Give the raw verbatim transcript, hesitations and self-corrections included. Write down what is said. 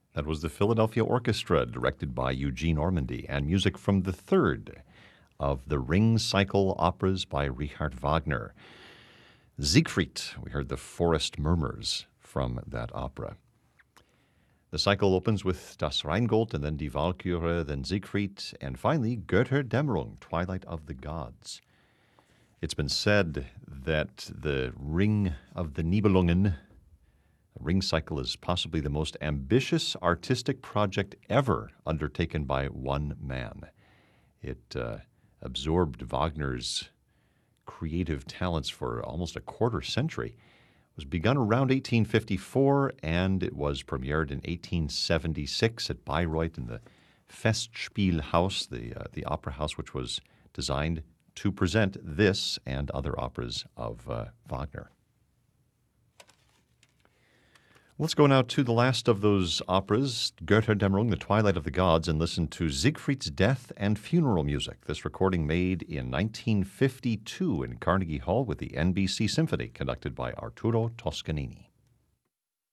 That was the Philadelphia Orchestra, directed by Eugene Ormandy, and music from the third of the Ring Cycle operas by Richard Wagner. Siegfried, we heard the Forest Murmurs from that opera. The cycle opens with Das Rheingold, and then Die Walküre, then Siegfried, and finally Götterdämmerung, Twilight of the Gods. It's been said that the Ring of the Nibelungen, the Ring Cycle, is possibly the most ambitious artistic project ever undertaken by one man. It uh, absorbed Wagner's creative talents for almost a quarter century. It was begun around eighteen fifty-four, and it was premiered in eighteen seventy-six at Bayreuth in the Festspielhaus, the, uh, the opera house which was designed to present this and other operas of uh, Wagner. Let's go now to the last of those operas, Götterdämmerung, The Twilight of the Gods, and listen to Siegfried's Death and Funeral Music. This recording made in nineteen fifty-two in Carnegie Hall with the N B C Symphony, conducted by Arturo Toscanini.